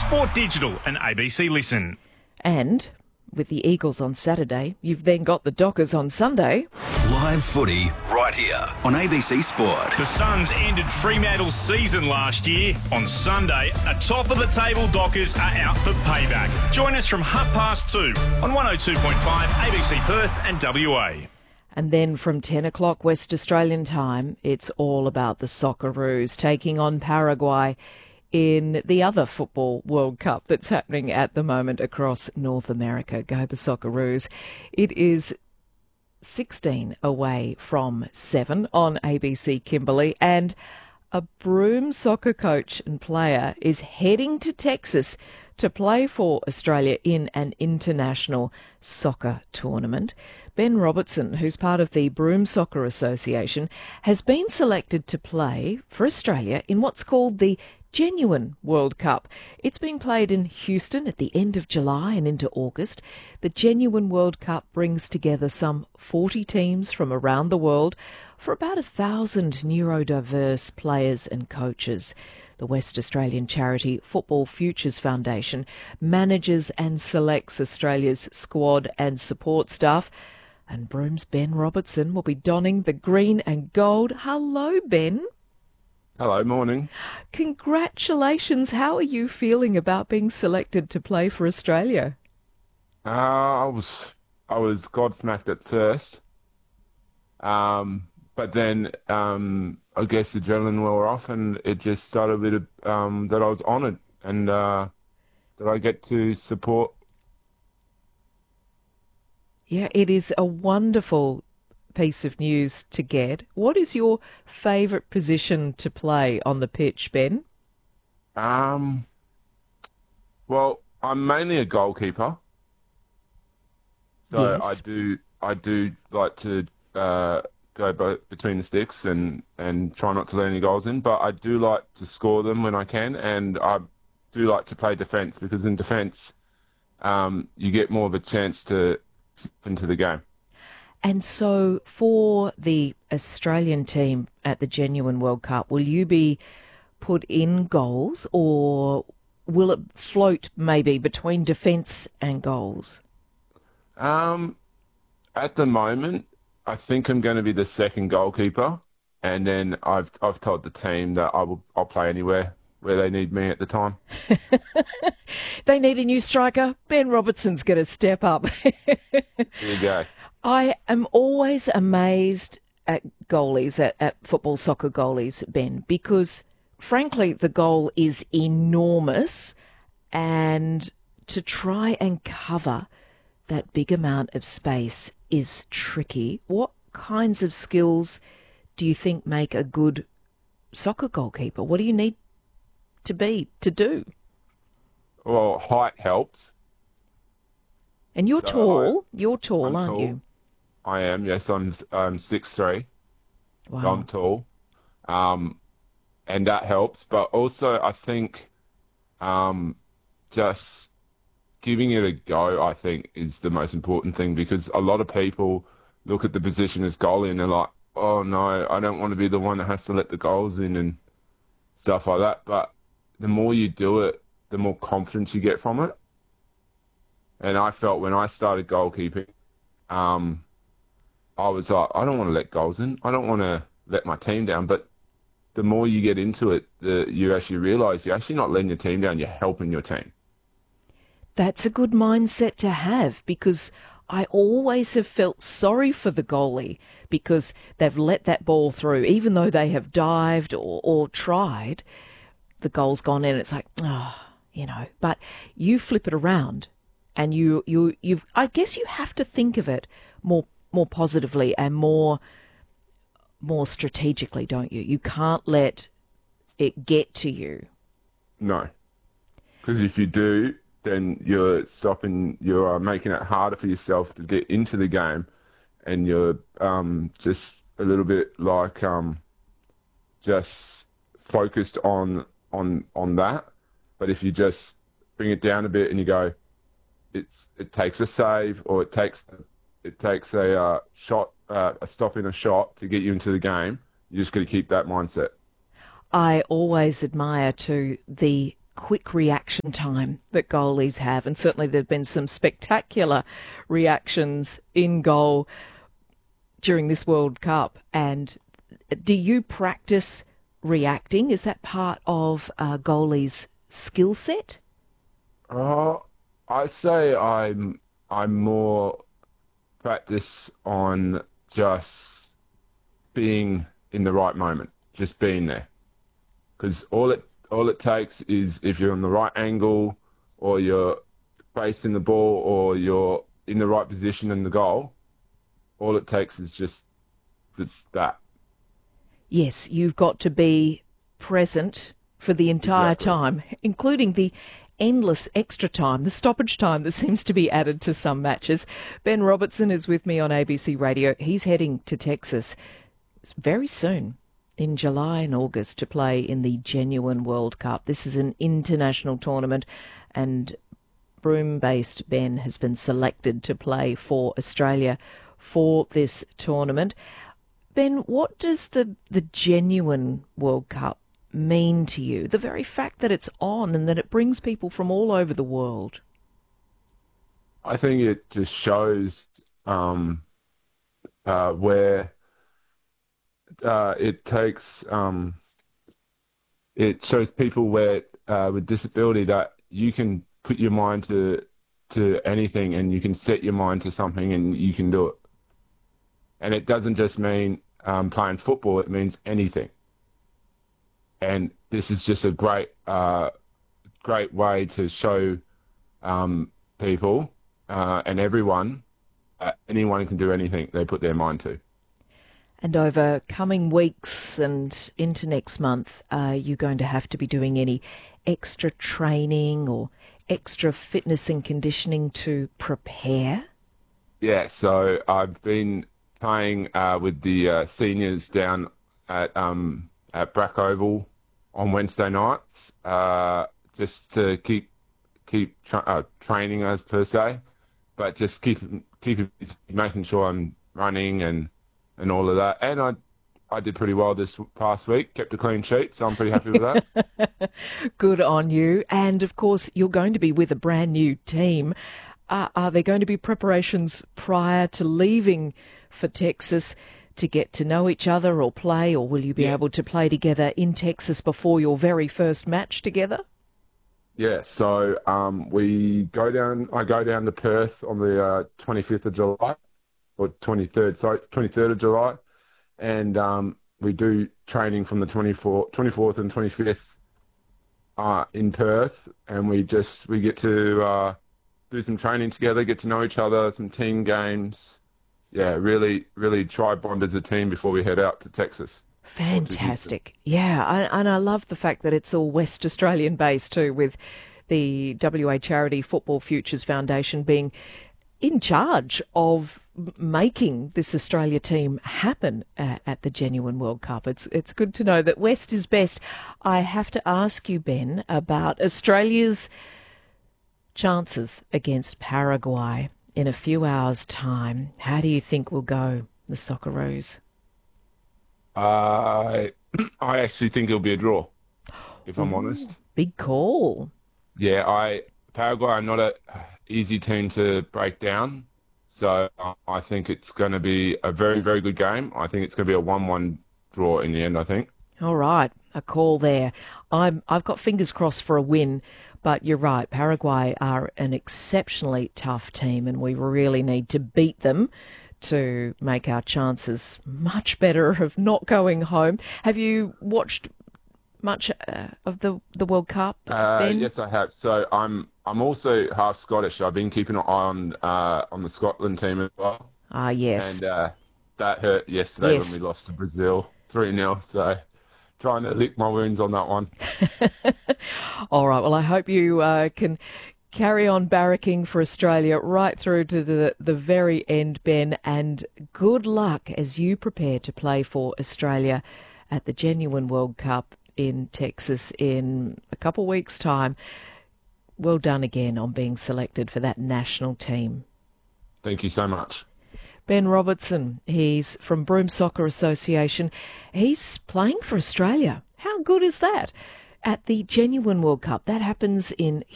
Sport Digital and ABC Listen. And with the Eagles on Saturday, you've then got the Dockers on Sunday. Live footy right here on ABC Sport. The Suns ended Fremantle's season last year. On Sunday, a top-of-the-table Dockers are out for payback. Join us from 2:30 on 102.5 ABC Perth and WA. And then from 10 o'clock West Australian time, it's all about the Socceroos taking on Paraguay in the other Football World Cup that's happening at the moment across North America. Go the Socceroos. It is 16 away from 7 on ABC Kimberley, and a Broome soccer coach and player is heading to Texas to play for Australia in an international soccer tournament. Ben Robertson, who's part of the Broome Soccer Association, has been selected to play for Australia in what's called the Genuine World Cup. It's being played in Houston at the end of July and into August. The Genuine World Cup brings together some 40 teams from around the world for about 1,000 neurodiverse players and coaches. The West Australian charity Football Futures Foundation manages and selects Australia's squad and support staff. And Broome's Ben Robertson will be donning the green and gold. Hello, Ben. Hello, morning. Congratulations. How are you feeling about being selected to play for Australia? I was gobsmacked at first, but then I guess the adrenaline wore off, and it just started with that I was honoured and that I get to support. Yeah, it is a wonderful piece of news to get. What is your favourite position to play on the pitch, Ben? Well, I'm mainly a goalkeeper, so Yes. I do like to go between the sticks and try not to let any goals in, but I do like to score them when I can, and I do like to play defence, because in defence you get more of a chance to slip into the game. And so for the Australian team at the Genuine World Cup, will you be put in goals, or will it float maybe between defence and goals? At the moment, I think I'm going to be the second goalkeeper, and then I've told the team that I'll play anywhere where they need me at the time. They need a new striker. Ben Robertson's going to step up. There you go. I am always amazed at goalies, at football soccer goalies, Ben, because frankly the goal is enormous, and to try and cover that big amount of space is tricky. What kinds of skills do you think make a good soccer goalkeeper? What do you need to do? Well, height helps. And you're So tall. You're tall, I'm aren't tall. you? I am, yes. I'm 6'3". Wow. So I'm tall, and that helps. But also, I think just giving it a go, I think, is the most important thing, because a lot of people look at the position as goalie and they're like, oh no, I don't want to be the one that has to let the goals in and stuff like that. But the more you do it, the more confidence you get from it. And I felt when I started goalkeeping, I was like, I don't want to let goals in. I don't want to let my team down. But the more you get into it, you actually realise you're actually not letting your team down. You're helping your team. That's a good mindset to have, because I always have felt sorry for the goalie because they've let that ball through. Even though they have dived or tried, the goal's gone in. It's like, but you flip it around, and you've I guess you have to think of it more positively and more strategically, don't you? You can't let it get to you. No, because if you do, then you're making it harder for yourself to get into the game, and you're just a little bit like just focused on that. But if you just bring it down a bit and you go, it takes a save, or it takes a shot, a stop in a shot to get you into the game. You just got to keep that mindset. I always admire too the quick reaction time that goalies have, and certainly there have been some spectacular reactions in goal during this World Cup. And do you practice reacting? Is that part of a goalie's skill set? I say I'm more practice on just being in the right moment, just being there. Because all it takes is if you're in the right angle, or you're facing the ball, or you're in the right position in the goal, all it takes is just that. Yes, you've got to be present for the entire time, including the endless extra time, the stoppage time that seems to be added to some matches. Ben Robertson is with me on ABC Radio. He's heading to Texas very soon, in July and August, to play in the Genuine World Cup. This is an international tournament, and Broome-based Ben has been selected to play for Australia for this tournament. Ben, what does the Genuine World Cup mean to you? The very fact that it's on and that it brings people from all over the world. I think it just shows where it takes. It shows people with disability that you can put your mind to anything, and you can set your mind to something, and you can do it. And it doesn't just mean playing football; it means anything. And this is just a great way to show people and everyone, anyone can do anything they put their mind to. And over coming weeks and into next month, are you going to have to be doing any extra training or extra fitness and conditioning to prepare? Yeah, so I've been playing with the seniors down at Brack Oval on Wednesday nights, just to keep training us per se, but just keep making sure I'm running and all of that. And I did pretty well this past week, kept a clean sheet, so I'm pretty happy with that. Good on you. And of course, you're going to be with a brand new team. Are there going to be preparations prior to leaving for Texas to get to know each other or play, or will you be able to play together in Texas before your very first match together? Yeah, so I go down to Perth on the 25th of July, or 23rd of July, and we do training from the 24th and 25th in Perth, and we get to do some training together, get to know each other, some team games. Yeah, really, really try bond as a team before we head out to Texas. Fantastic. Yeah, and I love the fact that it's all West Australian based too, with the WA Charity Football Futures Foundation being in charge of making this Australia team happen at the Genuine World Cup. It's good to know that West is best. I have to ask you, Ben, about Australia's chances against Paraguay in a few hours' time. How do you think we'll go, the Socceroos? I actually think it'll be a draw, if I'm honest. Big call. Yeah, Paraguay are not an easy team to break down, so I think it's going to be a very, very good game. I think it's going to be a 1-1 draw in the end, I think. All right, a call there. I've got fingers crossed for a win, but you're right. Paraguay are an exceptionally tough team, and we really need to beat them to make our chances much better of not going home. Have you watched much of the World Cup, Ben? Yes, I have. So I'm also half Scottish. I've been keeping an eye on the Scotland team as well. Ah, yes. And that hurt yesterday when we lost to Brazil 3-0. So trying to lick my wounds on that one. All right. Well, I hope you can carry on barracking for Australia right through to the very end, Ben, and good luck as you prepare to play for Australia at the Genuine World Cup in Texas in a couple of weeks' time. Well done again on being selected for that national team. Thank you so much. Ben Robertson, he's from Broome Soccer Association. He's playing for Australia. How good is that? At the Genuine World Cup, that happens in